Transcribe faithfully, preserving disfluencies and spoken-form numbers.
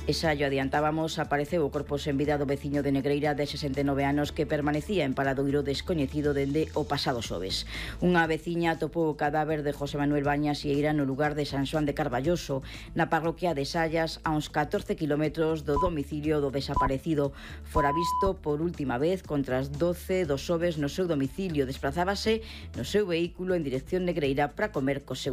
E xa yo adiantábamos, apareceu o corpo sen vida do veciño de Negreira de sesenta e nove anos que permanecía en paradoiro descoñecido dende o pasado xoves. Unha veciña atopou o cadáver de José Manuel Bañas Sieira no lugar de San Xoán de Carballoso, na parroquia de Sallas, a uns catorce kilómetros do domicilio do desaparecido. Fora visto por última vez contra as doce do xoves no seu domicilio. Desprazábase no seu vehículo en dirección Negreira para comer co seu